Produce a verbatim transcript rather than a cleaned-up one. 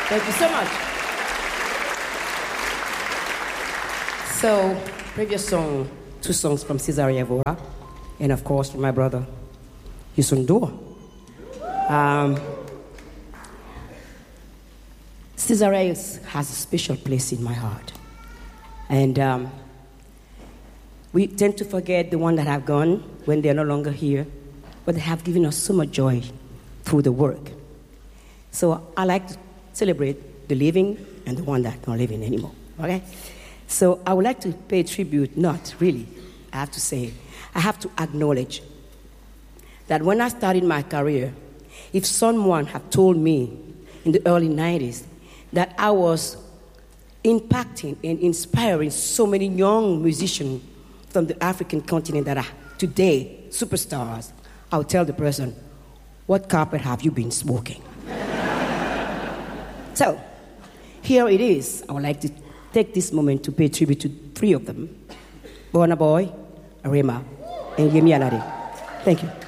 Thank you so much. So, previous song, two songs from Cesaria Evora, and of course from my brother, Youssou N'Dour. Um, Cesaria has a special place in my heart. And um, we tend to forget the ones that have gone when they're no longer here, but they have given us so much joy through the work. So I like to celebrate the living and the one that's not living anymore, okay? So I would like to pay tribute, not really, I have to say, I have to acknowledge that when I started my career, if someone had told me in the early nineties that I was impacting and inspiring so many young musicians from the African continent that are today superstars, I would tell the person, what carpet have you been smoking? So, here it is. I would like to take this moment to pay tribute to three of them. Burna Boy, Rema, and Yemi Alade. Thank you.